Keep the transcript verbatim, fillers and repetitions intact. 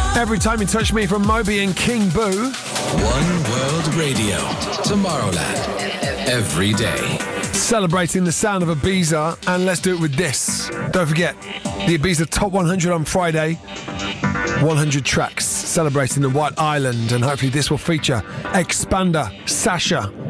Every Time You Touch Me from Moby and King Boo. One World Radio. Tomorrowland. Every day. Celebrating the sound of Ibiza, and let's do it with this. Don't forget, the Ibiza Top one hundred on Friday. one hundred tracks celebrating the White Island, and hopefully this will feature Expander, Sasha,